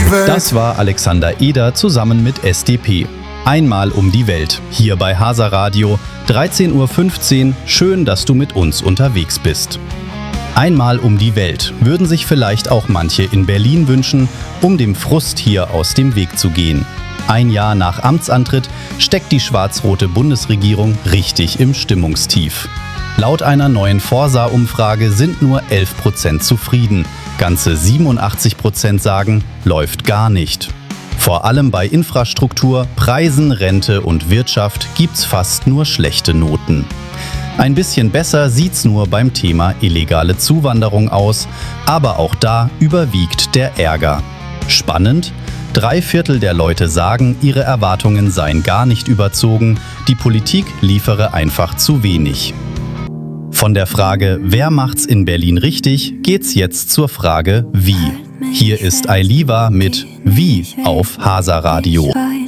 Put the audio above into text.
Welt. Das war Alexander Eder zusammen mit SDP. Einmal um die Welt. Hier bei Hasa Radio, 13:15 Uhr. Schön, dass du mit uns unterwegs bist. Einmal um die Welt würden sich vielleicht auch manche in Berlin wünschen, um dem Frust hier aus dem Weg zu gehen. Ein Jahr nach Amtsantritt steckt die schwarz-rote Bundesregierung richtig im Stimmungstief. Laut einer neuen Forsa-Umfrage sind nur 11% zufrieden. Ganze 87% sagen, läuft gar nicht. Vor allem bei Infrastruktur, Preisen, Rente und Wirtschaft gibt's fast nur schlechte Noten. Ein bisschen besser sieht's nur beim Thema illegale Zuwanderung aus, aber auch da überwiegt der Ärger. Spannend? 3/4 der Leute sagen, ihre Erwartungen seien gar nicht überzogen, die Politik liefere einfach zu wenig. Von der Frage, wer macht's in Berlin richtig, geht's jetzt zur Frage, wie. Hier ist Ailiva mit Wie auf Hasa Radio.